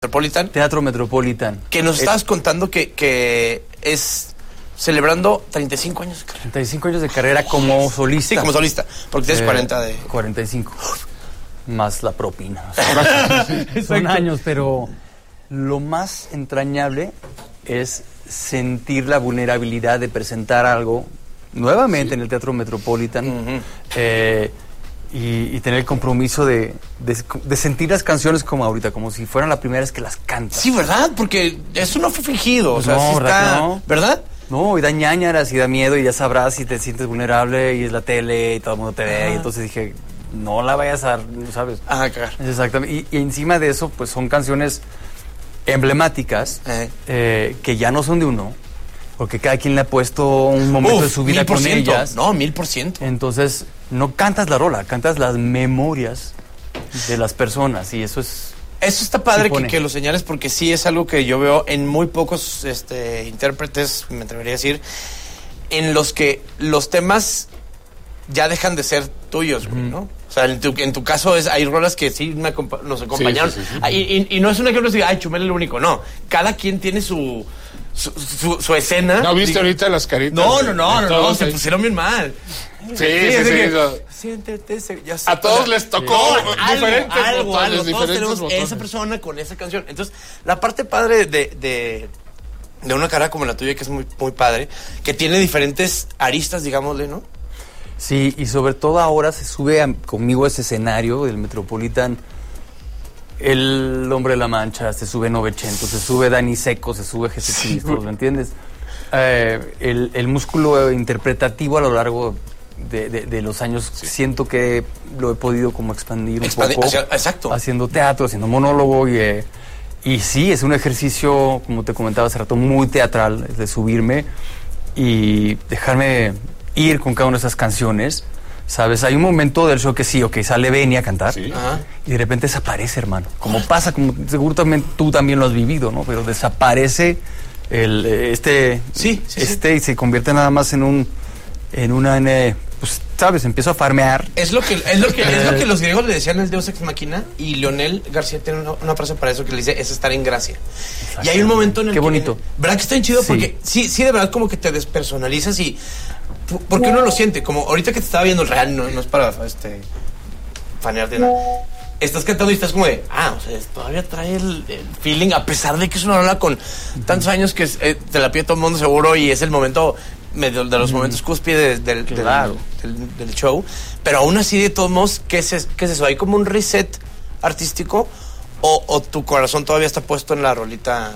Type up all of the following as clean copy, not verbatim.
Metropolitan. Teatro Metropolitan. Que nos estabas contando que es celebrando 35 años de carrera. 35 años de carrera como solista. Sí, como solista, porque tienes 40 de... 45. Más la propina. Son años, pero lo más entrañable es sentir la vulnerabilidad de presentar algo nuevamente en el Teatro Metropolitan. Y tener el compromiso de sentir las canciones como ahorita, como si fueran la primera vez que las cantas. Sí, ¿verdad? Porque eso no fue fingido. O sea, no, sí está... no. ¿Verdad? No, y da ñáñaras y da miedo y ya sabrás si te sientes vulnerable y es la tele y todo el mundo te ve. Y entonces dije, no la vayas a... ¿sabes? Claro. Exactamente. Y encima de eso, pues son canciones emblemáticas que ya no son de uno, porque cada quien le ha puesto un momento de su vida con ellas. No, 1000%. Entonces, no cantas la rola, cantas las memorias de las personas y eso es... Eso está padre que lo señales, porque sí es algo que yo veo en muy pocos intérpretes, me atrevería a decir, en los que los temas ya dejan de ser tuyos, güey, ¿no? O sea, en tu caso hay rolas que sí nos acompañaron. Sí. Y no es una que uno diga, ay, Chumel es el único. No, cada quien tiene su escena. ¿No viste ahorita las caritas? No, se pusieron bien mal. Sí. Siéntete, ya sé. A todos les tocó diferentes botones. Todos tenemos esa persona con esa canción. Entonces, la parte padre de una carrera como la tuya, que es muy, muy padre, que tiene diferentes aristas, digámosle, ¿no? Sí, y sobre todo ahora se sube conmigo a ese escenario del Metropolitan el Hombre de la Mancha, se sube Novecento, se sube Dani Seco, se sube Jesucristo, ¿me entiendes? El músculo interpretativo a lo largo de los años, siento que lo he podido como expandir un poco. Exacto. Haciendo teatro, haciendo monólogo y sí, es un ejercicio, como te comentaba hace rato, muy teatral, de subirme y dejarme ir con cada una de esas canciones. ¿Sabes? Hay un momento del show que sí, sale Benny a cantar y de repente desaparece, hermano. Como pasa, como seguramente tú también lo has vivido, ¿no? Pero desaparece y se convierte nada más pues, ¿sabes? Empiezo a farmear. Es lo que los griegos le decían el Deus Ex Machina, y Leonel García tiene una frase para eso que le dice, es estar en gracia. Y hay un momento en el Qué bonito. ¿Verdad que está bien chido? Sí. Porque sí, de verdad como que te despersonalizas y... Porque uno lo siente, como ahorita que te estaba viendo real, no es para fanearte nada. Estás cantando y estás como de, o sea, todavía trae el feeling, a pesar de que es una rola con tantos años que te la pide todo el mundo seguro y es el momento de los momentos cúspides del show. Pero aún así, de todos modos, ¿qué es eso? ¿Hay como un reset artístico o tu corazón todavía está puesto en la rolita?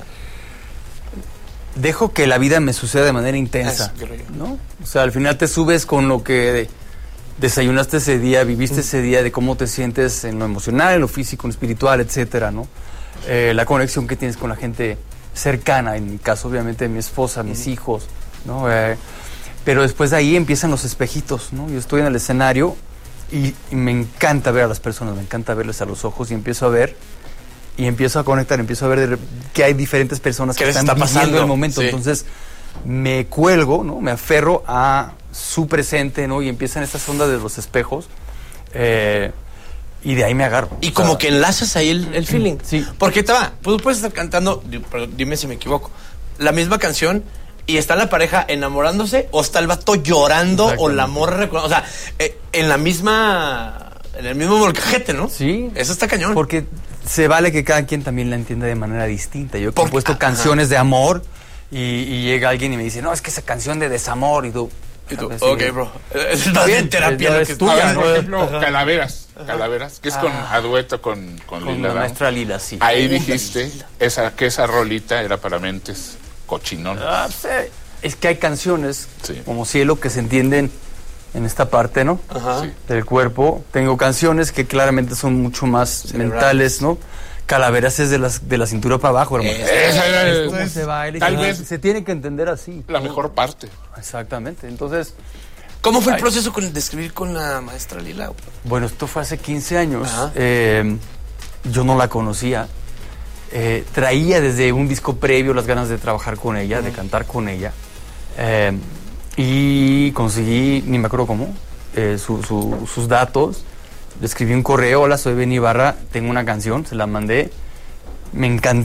Dejo que la vida me suceda de manera intensa, ¿no? O sea, al final te subes con lo que desayunaste ese día, viviste ese día, de cómo te sientes en lo emocional, en lo físico, en lo espiritual, etcétera, ¿no? La conexión que tienes con la gente cercana, en mi caso, obviamente, mi esposa, mis hijos, ¿no? Pero después de ahí empiezan los espejitos, ¿no? Yo estoy en el escenario y me encanta ver a las personas, me encanta verles a los ojos y empiezo a ver... Y empiezo a conectar, empiezo a ver que hay diferentes personas que están viviendo el momento. Sí. Entonces me cuelgo, ¿no? Me aferro a su presente, ¿no? Y empiezan estas ondas de los espejos. Y de ahí me agarro. Y como que enlazas ahí el feeling. Sí. Porque tú puedes estar cantando, dime si me equivoco, la misma canción y está la pareja enamorándose o está el vato llorando o la morra... O sea, en el mismo molcajete, ¿no? Sí. Eso está cañón. Porque se vale que cada quien también la entienda de manera distinta. Yo he compuesto canciones de amor y llega alguien y me dice, no, es que esa canción de desamor y tú... Ok, bro. Es más bien terapia lo que tuya, ¿no? Por ejemplo, Calaveras, que es a dueto con Lila. La maestra Lila, sí. Ahí dijiste que esa rolita era para mentes cochinonas. Sí. Es que hay canciones como Cielo que se entienden en esta parte, ¿no? Sí. Del cuerpo. Tengo canciones que claramente son mucho más mentales, ¿no? Calaveras es de la cintura para abajo, hermano. Es como se baila. Tal vez se tiene que entender así. La mejor parte. Exactamente. Entonces... ¿Cómo fue el proceso de escribir con la maestra Lila? Bueno, esto fue hace 15 años. Yo no la conocía. Traía desde un disco previo las ganas de trabajar con ella, de cantar con ella. Y conseguí, ni me acuerdo cómo, sus datos. Le escribí un correo, hola, soy Benny Ibarra, tengo una canción, se la mandé. Me encantó.